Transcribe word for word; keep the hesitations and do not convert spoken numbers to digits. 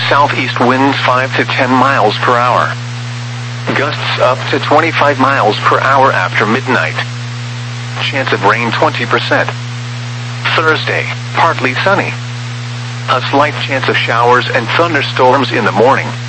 southeast winds five to ten miles per hour. Gusts up to twenty-five miles per hour after midnight. Chance of rain twenty percent. Thursday, partly sunny. A slight chance of showers and thunderstorms in the morning.